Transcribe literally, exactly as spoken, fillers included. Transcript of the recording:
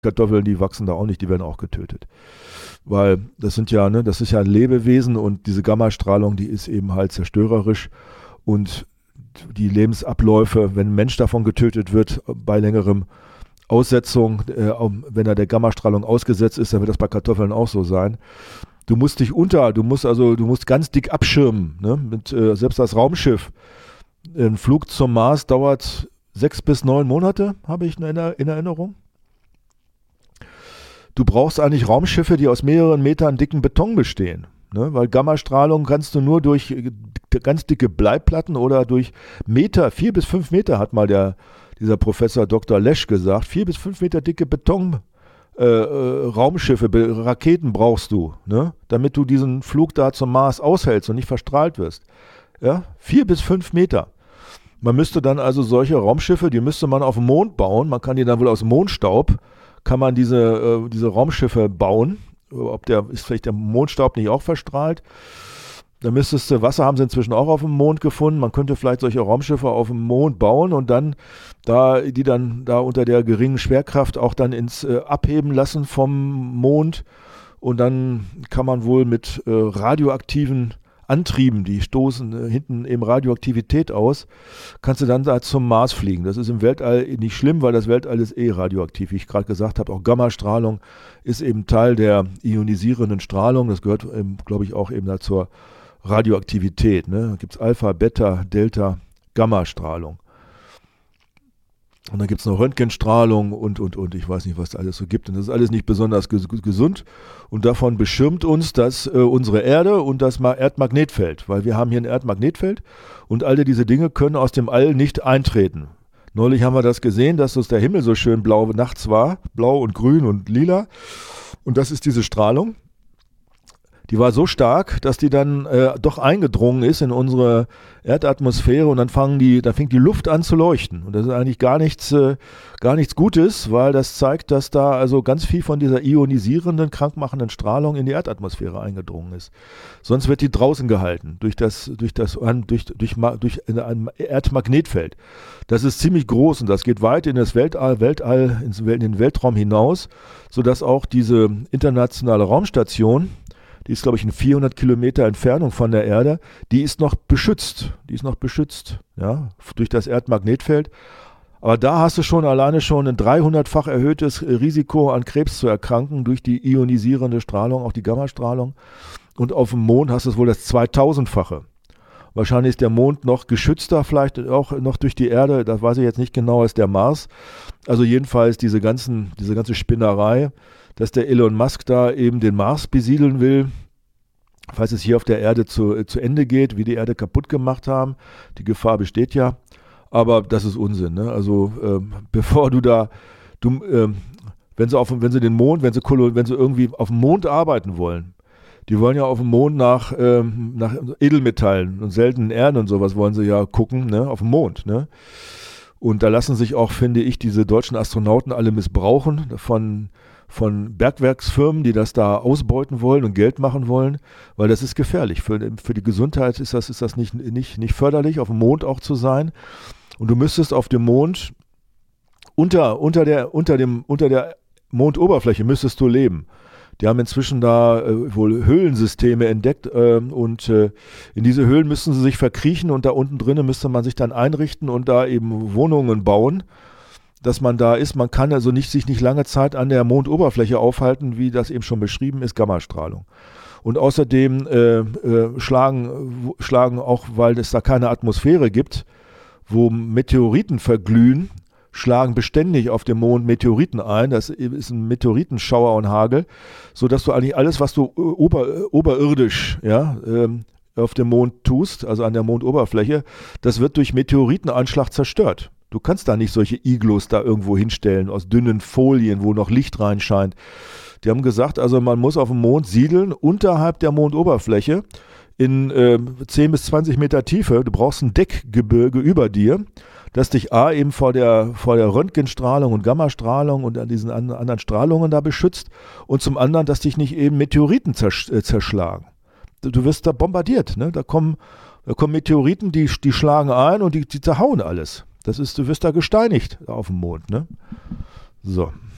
Kartoffeln, die wachsen da auch nicht, die werden auch getötet. Weil das sind ja, ne, das ist ja ein Lebewesen und diese Gammastrahlung, die ist eben halt zerstörerisch und die Lebensabläufe, wenn ein Mensch davon getötet wird, bei längerem Aussetzung, äh, wenn er der Gammastrahlung ausgesetzt ist, dann wird das bei Kartoffeln auch so sein. Du musst dich unter, du musst also, du musst ganz dick abschirmen, ne? Mit, äh, selbst das Raumschiff. Ein Flug zum Mars dauert sechs bis neun Monate, habe ich in, in Erinnerung. Du brauchst eigentlich Raumschiffe, die aus mehreren Metern dicken Beton bestehen. Ne? Weil Gammastrahlung kannst du nur durch ganz dicke Bleiplatten oder durch Meter, vier bis fünf Meter hat mal der, dieser Professor Doktor Lesch gesagt, vier bis fünf Meter dicke Beton äh, äh, Raumschiffe, Be- Raketen brauchst du, ne? Damit du diesen Flug da zum Mars aushältst und nicht verstrahlt wirst. Ja? Vier bis fünf Meter. Man müsste dann also solche Raumschiffe, die müsste man auf dem Mond bauen, man kann die dann wohl aus Mondstaub, kann man diese, äh, diese Raumschiffe bauen. Ob der, ist vielleicht der Mondstaub nicht auch verstrahlt? Da müsstest du, Wasser haben sie inzwischen auch auf dem Mond gefunden. Man könnte vielleicht solche Raumschiffe auf dem Mond bauen und dann, da, die dann da unter der geringen Schwerkraft auch dann ins äh, abheben lassen vom Mond. Und dann kann man wohl mit äh, radioaktiven Antrieben, die stoßen äh, hinten eben Radioaktivität aus, kannst du dann da zum Mars fliegen. Das ist im Weltall nicht schlimm, weil das Weltall ist eh radioaktiv. Wie ich gerade gesagt habe, auch Gammastrahlung ist eben Teil der ionisierenden Strahlung. Das gehört, glaube ich, auch eben da zur Radioaktivität. Ne? Da gibt es Alpha, Beta, Delta, Gammastrahlung. Und dann gibt es noch Röntgenstrahlung und, und, und. Ich weiß nicht, was da alles so gibt. Und das ist alles nicht besonders ges- gesund. Und davon beschirmt uns das äh, unsere Erde und das Ma- Erdmagnetfeld. Weil wir haben hier ein Erdmagnetfeld und all diese Dinge können aus dem All nicht eintreten. Neulich haben wir das gesehen, dass das der Himmel so schön blau nachts war. Blau und grün und lila. Und das ist diese Strahlung. Die war so stark, dass die dann äh, doch eingedrungen ist in unsere Erdatmosphäre und dann fangen die, dann fängt die Luft an zu leuchten. Und das ist eigentlich gar nichts, äh, gar nichts Gutes, weil das zeigt, dass da also ganz viel von dieser ionisierenden, krankmachenden Strahlung in die Erdatmosphäre eingedrungen ist. Sonst wird die draußen gehalten durch das, durch das, durch, durch, durch ein Erdmagnetfeld. Das ist ziemlich groß und das geht weit in das Weltall, Weltall, in den Weltraum hinaus, sodass auch diese internationale Raumstation, die ist, glaube ich, in vierhundert Kilometer Entfernung von der Erde, die ist noch beschützt. Die ist noch beschützt, ja, durch das Erdmagnetfeld. Aber da hast du schon alleine schon ein dreihundertfach erhöhtes Risiko an Krebs zu erkranken durch die ionisierende Strahlung, auch die Gammastrahlung. Und auf dem Mond hast du es wohl das zweitausendfache. Wahrscheinlich ist der Mond noch geschützter, vielleicht auch noch durch die Erde, das weiß ich jetzt nicht genau, als der Mars. Also jedenfalls diese ganzen, diese ganze Spinnerei, dass der Elon Musk da eben den Mars besiedeln will, falls es hier auf der Erde zu, zu Ende geht, wie die Erde kaputt gemacht haben. Die Gefahr besteht ja, aber das ist Unsinn. Ne? Also ähm, bevor du da, du, ähm, wenn sie auf, wenn sie den Mond, wenn sie, wenn sie irgendwie auf dem Mond arbeiten wollen, die wollen ja auf dem Mond nach, ähm, nach Edelmetallen und seltenen Erden und sowas wollen sie ja gucken, ne? Auf dem Mond. Ne? Und da lassen sich auch, finde ich, diese deutschen Astronauten alle missbrauchen von von Bergwerksfirmen, die das da ausbeuten wollen und Geld machen wollen, weil das ist gefährlich. Für, für die Gesundheit ist das, ist das nicht, nicht, nicht förderlich, auf dem Mond auch zu sein. Und du müsstest auf dem Mond, unter, unter, der, unter, dem, unter der Mondoberfläche müsstest du leben. Die haben inzwischen da äh, wohl Höhlensysteme entdeckt äh, und äh, in diese Höhlen müssten sie sich verkriechen und da unten drinnen müsste man sich dann einrichten und da eben Wohnungen bauen, dass man da ist. Man kann also nicht, sich nicht lange Zeit an der Mondoberfläche aufhalten, wie das eben schon beschrieben ist, Gammastrahlung. Und außerdem äh, äh, schlagen, schlagen auch, weil es da keine Atmosphäre gibt, wo Meteoriten verglühen, schlagen beständig auf dem Mond Meteoriten ein. Das ist ein Meteoritenschauer und Hagel, sodass du eigentlich alles, was du ober, oberirdisch, ja, ähm, auf dem Mond tust, also an der Mondoberfläche, das wird durch Meteoriteneinschlag zerstört. Du kannst da nicht solche Iglus da irgendwo hinstellen, aus dünnen Folien, wo noch Licht reinscheint. Die haben gesagt, also man muss auf dem Mond siedeln, unterhalb der Mondoberfläche, in äh, zehn bis zwanzig Meter Tiefe. Du brauchst ein Deckgebirge über dir, das dich A eben vor der, vor der Röntgenstrahlung und Gammastrahlung und an diesen an, anderen Strahlungen da beschützt und zum anderen, dass dich nicht eben Meteoriten zersch, äh, zerschlagen. Du, du wirst da bombardiert, ne? Da kommen, da kommen Meteoriten, die, die schlagen ein und die, die zerhauen alles. Das ist, du wirst da gesteinigt auf dem Mond, ne? So.